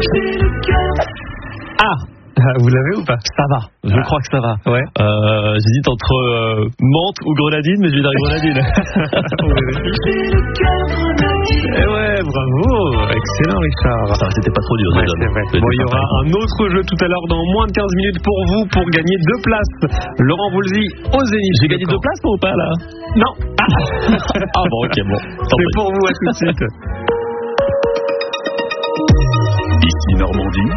Vous l'avez ou pas? Ça va, je crois que ça va. Ouais. J'hésite entre menthe ou grenadine, mais je vais dire grenadine. Eh ouais, bravo. Excellent, Richard. Ça, c'était pas trop dur. Ouais, c'est vrai. Bon, il y aura un autre jeu tout à l'heure dans moins de 15 minutes pour vous, pour gagner 2 places. Laurent Voulzy au Zénith. J'ai gagné 2 places ou pas là? Non. Ah bon, ok, bon. C'est pour vous, à tout de suite. Ici Normandie.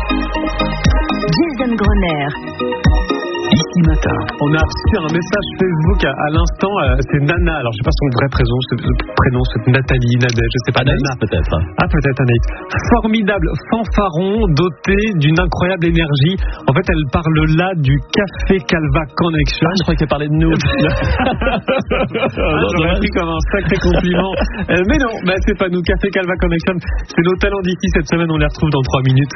Jason Grenier. Ici Matin. On a reçu un message Facebook à l'instant, c'est Nana, alors je sais pas son vrai prénom, c'est Nathalie, Nadège, je sais pas. Anaïs Nana. peut-être. Ah, peut-être Anaïs. Formidable fanfaron doté d'une incroyable énergie. En fait, elle parle là du Café Calva Connection. Je crois qu'elle parlait de nous. J'aurais pris comme un sacré compliment. Mais non, c'est pas nous. Café Calva Connection, c'est nos talents d'ici cette semaine, on les retrouve dans 3 minutes.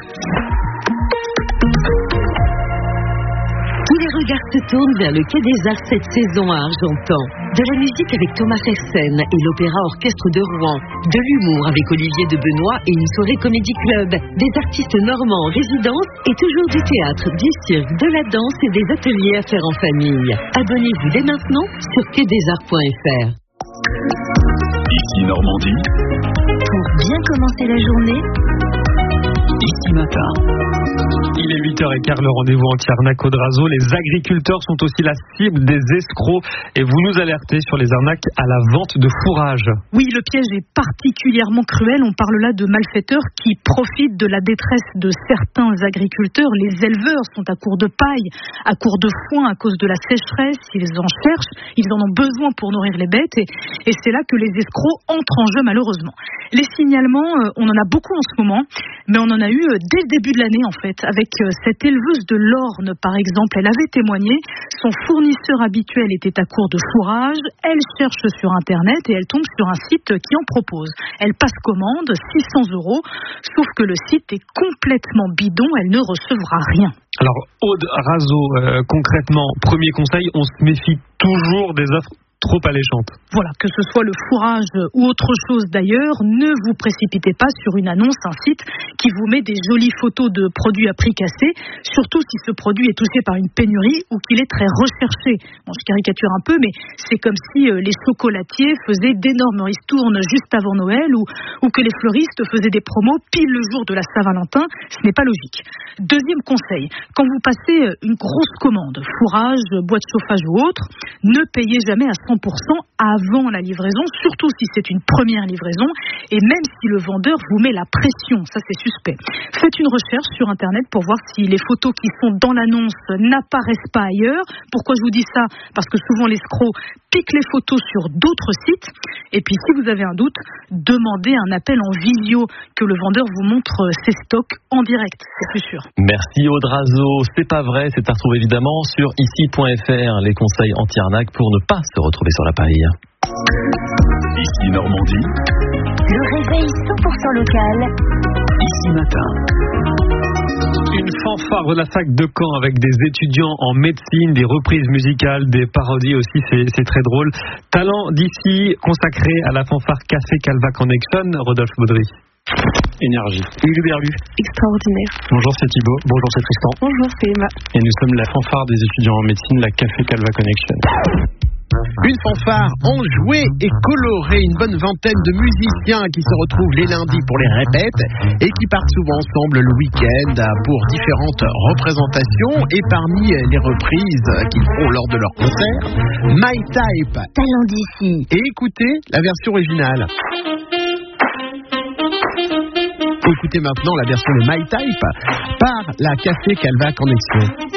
Tous les regards se tournent vers le Quai des Arts cette saison à Argentan. De la musique avec Thomas Fersen et l'Opéra Orchestre de Rouen. De l'humour avec Olivier de Benoît et une soirée comédie club. Des artistes normands en résidence et toujours du théâtre, du cirque, de la danse et des ateliers à faire en famille. Abonnez-vous dès maintenant sur quaidesarts.fr. Ici Normandie. Pour bien commencer la journée, Ici Matin. Il est 8h15, le rendez-vous anti-arnaque-Audrazo. Les agriculteurs sont aussi la cible des escrocs et vous nous alertez sur les arnaques à la vente de fourrage. Oui, le piège est particulièrement cruel. On parle là de malfaiteurs qui profitent de la détresse de certains agriculteurs. Les éleveurs sont à court de paille, à court de foin à cause de la sécheresse. Ils en cherchent, ils en ont besoin pour nourrir les bêtes et c'est là que les escrocs entrent en jeu malheureusement. Les signalements, on en a beaucoup en ce moment, mais on en a eu dès le début de l'année en fait, avec cette éleveuse de l'Orne par exemple. Elle avait témoigné, son fournisseur habituel était à court de fourrage, elle cherche sur internet et elle tombe sur un site qui en propose. Elle passe commande, 600 €, sauf que le site est complètement bidon, elle ne recevra rien. Alors Aude Razo, concrètement, premier conseil, on se méfie toujours des offres trop alléchante. Voilà, que ce soit le fourrage ou autre chose d'ailleurs, ne vous précipitez pas sur une annonce, un site qui vous met des jolies photos de produits à prix cassé, surtout si ce produit est touché par une pénurie ou qu'il est très recherché. Bon, je caricature un peu, mais c'est comme si les chocolatiers faisaient d'énormes ristournes juste avant Noël ou que les fleuristes faisaient des promos pile le jour de la Saint-Valentin. Ce n'est pas logique. Deuxième conseil, quand vous passez une grosse commande, fourrage, boîte de chauffage ou autre, ne payez jamais à 100% avant la livraison, surtout si c'est une première livraison, et même si le vendeur vous met la pression, ça c'est suspect. Faites une recherche sur internet pour voir si les photos qui sont dans l'annonce n'apparaissent pas ailleurs. Pourquoi je vous dis ça? Parce que souvent l'escroc pique les photos sur d'autres sites, et puis si vous avez un doute, demandez un appel en visio, que le vendeur vous montre ses stocks en direct, c'est plus sûr. Merci Aude Razo, c'est pas vrai, c'est à retrouver évidemment sur ici.fr, les conseils anti-arnaque pour ne pas se retrouver sur la paille. Ici Normandie. le réveil 100% local. Ici Matin. Une fanfare de la fac de Caen avec des étudiants en médecine, des reprises musicales, des parodies aussi, c'est très drôle. Talent d'ici consacré à la fanfare Café Calva Connection, Rodolphe Baudry. Énergie. Uluberlu. Extraordinaire. Bonjour, c'est Thibaut. Bonjour, c'est Tristan. Bonjour, c'est Emma. Et nous sommes la fanfare des étudiants en médecine, la Café Calva Connection. Une fanfare enjouée et colorée, une bonne vingtaine de musiciens qui se retrouvent les lundis pour les répètes et qui partent souvent ensemble le week-end pour différentes représentations. Et parmi les reprises qu'ils font lors de leurs concerts, My Type. Talent d'ici. Et écoutez la version originale. Écoutez maintenant la version de My Type par la Café Calva Connection.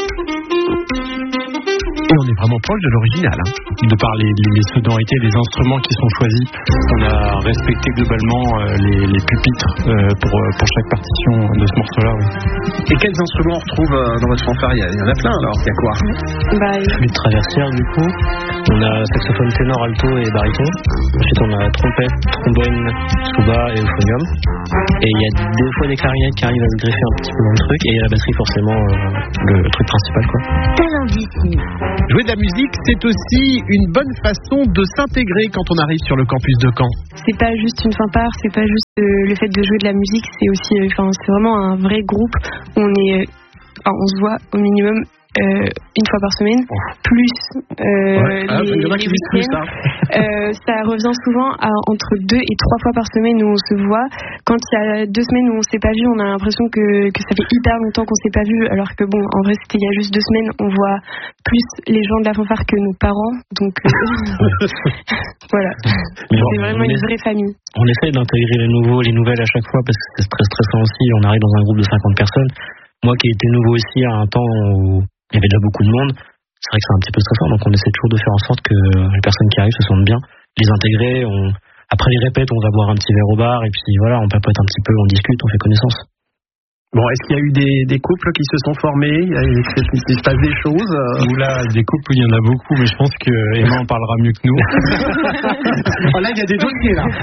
Et on est vraiment proche de l'original. De par les sonorités, les instruments qui sont choisis, on a respecté globalement les pupitres pour chaque partition de ce morceau-là. Oui. Et quels instruments on retrouve dans votre fanfare? Il y en a plein alors. Il y a quoi? Flûte traversière du coup. On a saxophone ténor, alto et baryton. Ensuite on a trompette, trombone, tuba et euphonium. Et il y a des fois des clarinettes qui arrivent à se greffer un petit peu dans le truc, et la batterie forcément le truc principal, quoi. Talent d'ici. Jouer de la musique, c'est aussi une bonne façon de s'intégrer quand on arrive sur le campus de Caen. C'est pas juste une fanfare, c'est pas juste le fait de jouer de la musique, c'est aussi, c'est vraiment un vrai groupe. On se voit au minimum une fois par semaine, plus les week-ends. Ça revient souvent à entre 2 et 3 fois par semaine où on se voit. Quand il y a 2 semaines où on s'est pas vu, on a l'impression que ça fait hyper longtemps qu'on s'est pas vu, alors que bon, en vrai c'était il y a juste 2 semaines. On voit plus les gens de la fanfare que nos parents, donc voilà. C'est vraiment une vraie famille. On essaye d'intégrer les nouveaux, les nouvelles à chaque fois parce que c'est très stressant aussi. On arrive dans un groupe de 50 personnes. Moi qui étais nouveau ici à un temps où il y avait déjà beaucoup de monde, c'est vrai que c'est un petit peu stressant, donc on essaie toujours de faire en sorte que les personnes qui arrivent se sentent bien, les intégrer. Après les répètes, on va boire un petit verre au bar et puis voilà, on papote un petit peu, on discute, on fait connaissance. Bon, est-ce qu'il y a eu des couples qui se sont formés? Il se passe des choses? Oula, des couples, il y en a beaucoup, mais je pense que Emma en parlera mieux que nous. Oh là, il y a des dossiers là.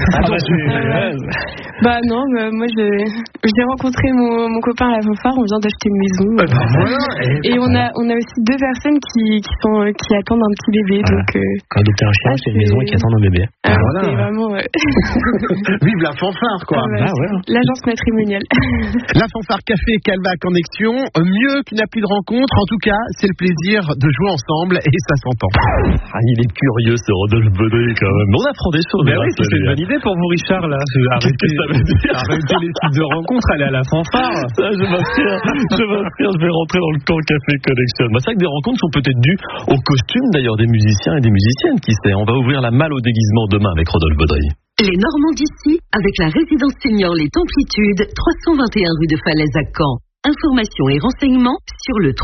Non, moi j'ai rencontré mon copain à la fanfare, on vient d'acheter une maison. Et on a aussi 2 personnes qui attendent un petit bébé. Voilà. Donc, adopter un chien, c'est une maison et qui attend un bébé. Voilà. C'est vraiment... Vive la fanfare, quoi. L'agence matrimoniale. La fanfare Café Calva Connexion, mieux qu'une appli de rencontre, en tout cas, c'est le plaisir de jouer ensemble et ça s'entend. Il est curieux ce Rodolphe Baudry quand même. On apprend des choses. Mais oui, c'est une bonne idée pour vous, Richard, là. Arrêtez les sites de rencontre, aller à la fanfare. Ça, je m'inscrire, je vais rentrer dans le camp Café Connexion. C'est vrai que des rencontres sont peut-être dues au costume d'ailleurs des musiciens et des musiciennes, qui sait. On va ouvrir la malle au déguisement demain avec Rodolphe Baudry. Les Normands d'ici, avec la résidence senior Les Templitudes, 321 rue de Falaise à Caen. Informations et renseignements sur le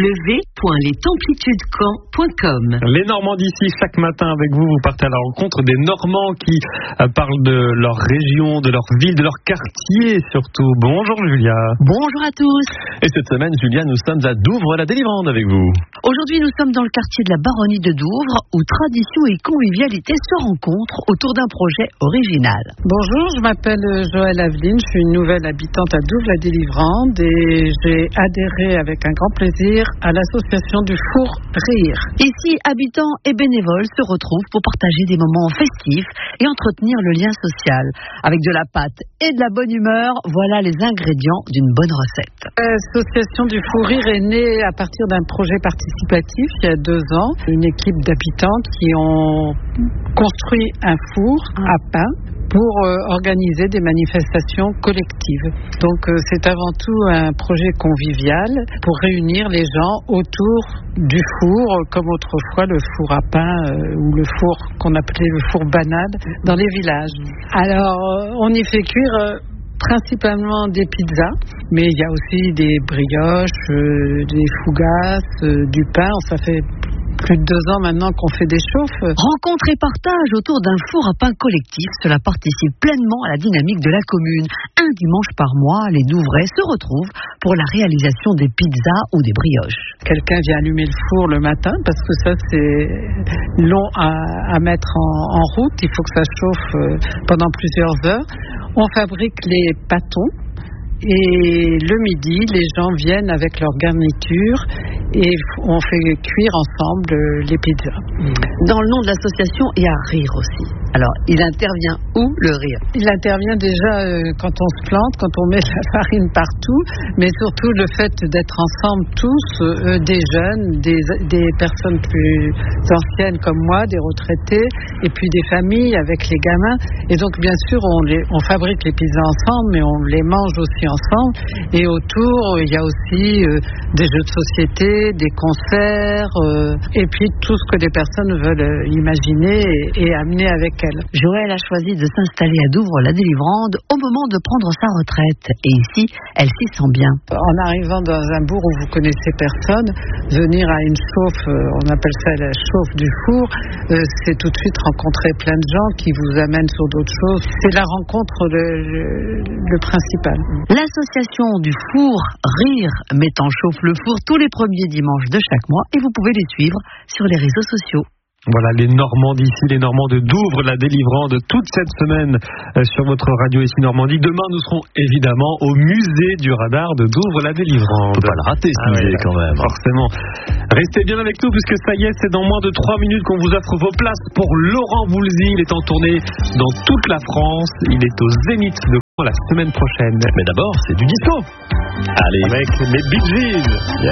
www.lestemplitudescaen.com. Les Normands d'ici, chaque matin avec vous, vous partez à la rencontre des Normands qui parlent de leur région, de leur ville, de leur quartier surtout. Bonjour Julia. Bonjour à tous. Et cette semaine, Julia, nous sommes à Douvres-la-Délivrande avec vous. Aujourd'hui, nous sommes dans le quartier de la Baronnie de Douvres où tradition et convivialité se rencontrent autour d'un projet original. Bonjour, je m'appelle Joëlle Aveline, je suis une nouvelle habitante à Douvres-la-Délivrande et j'ai adhéré avec un grand plaisir à l'association du Four Rire. Ici, habitants et bénévoles se retrouvent pour partager des moments festifs et entretenir le lien social. Avec de la pâte et de la bonne humeur, voilà les ingrédients d'une bonne recette. L'association du Four Rire est née à partir d'un projet participatif il y a 2 ans. Une équipe d'habitants qui ont construit un four à pain pour organiser des manifestations collectives. Donc c'est avant tout un projet convivial pour réunir les gens autour du four, comme autrefois le four à pain ou le four qu'on appelait le four banade dans les villages. Alors on y fait cuire principalement des pizzas, mais il y a aussi des brioches, des fougasses, du pain. Ça fait plus de 2 ans maintenant qu'on fait des chauffes. Rencontre et partage autour d'un four à pain collectif, cela participe pleinement à la dynamique de la commune. Un dimanche par mois, les Douvrais se retrouvent pour la réalisation des pizzas ou des brioches. Quelqu'un vient allumer le four le matin parce que ça c'est long à mettre en route. Il faut que ça chauffe pendant plusieurs heures. On fabrique les pâtons. Et le midi, les gens viennent avec leur garniture et on fait cuire ensemble les pizzas. Dans le nom de l'association, il y a Rire aussi. Alors, il intervient où, le rire? Il intervient déjà quand on se plante, quand on met de la farine partout, mais surtout le fait d'être ensemble tous, des jeunes, des personnes plus anciennes comme moi, des retraités, et puis des familles avec les gamins. Et donc, bien sûr, on fabrique les pizzas ensemble, mais on les mange aussi ensemble. Et autour, il y a aussi des jeux de société, des concerts, et puis tout ce que les personnes veulent imaginer et amener avec elles. Joëlle a choisi de s'installer à Douvres-la-Délivrande au moment de prendre sa retraite. Et ici, elle s'y sent bien. En arrivant dans un bourg où vous connaissez personne, venir à une chauffe, on appelle ça la chauffe du four, c'est tout de suite rencontrer plein de gens qui vous amènent sur d'autres choses. C'est la rencontre le principal. L'association du Four Rire met en chauffe le four tous les premiers dimanches de chaque mois et vous pouvez les suivre sur les réseaux sociaux. Voilà, les Normands d'ici, les Normands de Douvres, la délivrande toute cette semaine sur votre radio ici Normandie. Demain, nous serons évidemment au musée du radar de Douvres, la délivrande. On peut pas le rater ce musée quand même. Forcément. Restez bien avec nous puisque ça y est, c'est dans moins de 3 minutes qu'on vous offre vos places pour Laurent Voulzy. Il est en tournée dans toute la France. Il est au Zénith de Caen la semaine prochaine. Mais d'abord, c'est du disco. Allez. Avec les Bee Gees.